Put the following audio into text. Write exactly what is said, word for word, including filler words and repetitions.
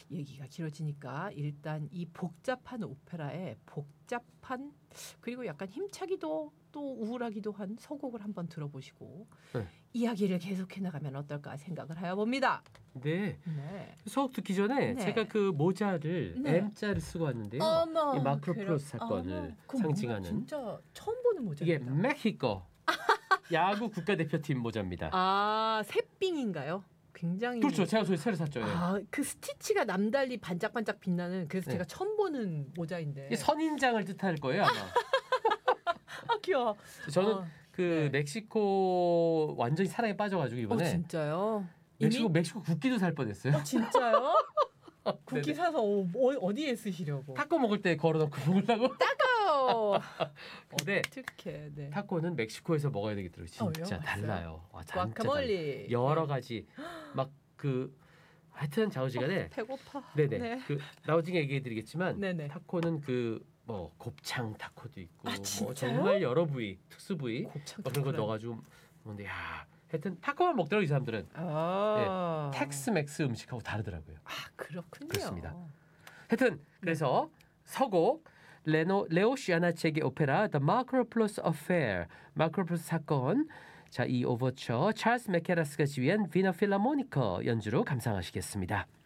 얘기가 길어지니까 일단 이 복잡한 오페라에 복잡한 그리고 약간 힘차기도 또 우울하기도 한 서곡을 한번 들어보시고 네. 이야기를 계속해 나가면 어떨까 생각을 하여봅니다. 네. 네. 서곡 듣기 전에 네. 제가 그 모자를 네. M자를 쓰고 왔는데요. 어머, 이 마크로플러스 사건을 어머, 상징하는 진짜 처음 보는 모자입니다. 이게 멕시코 야구 국가대표팀 모자입니다. 아, 새삥인가요? 굉장히 그렇죠. 제가 저희 새로 샀죠. 아, 그 스티치가 남달리 반짝반짝 빛나는 그래서 네. 제가 처음 보는 모자인데 선인장을 뜻할 거예요 아마. 아 귀여워. 저는 어, 그 네. 멕시코 완전히 사랑에 빠져가지고 이번에. 어, 진짜요? 멕시코 이미? 멕시코 국기도 살 뻔했어요. 어, 진짜요? 국기 사서 어, 어디에 쓰시려고? 타코 먹을 때 걸어놓고 먹으려고. 따가워. 근데 어떡해. 네. 타코는 멕시코에서 먹어야 되겠더라고요. 진짜 어, 달라요. 와, 와카몰리. 여러 가지 막 그 하여튼 좌우지간에 어, 배고파. 네네. 네. 그 나중에 얘기해드리겠지만 네네. 타코는 그 뭐 곱창 타코도 있고 아, 뭐 정말 여러 부위 특수 부위 곱창 뭐 그런 거 넣어가지고 근데 야 하여튼 타코만 먹더라고 이 사람들은. 아. 네. 텍스맥스 음식하고 다르더라고요. 아 그렇군요. 그렇습니다. 하여튼 그래서 서곡 레노 레오 시아나체의 오페라 The Macroplus Affair 마크로플러스 사건. 자, 이 오버처 찰스 메케라스가 지휘한 비너 필라모니커 연주로 감상하시겠습니다.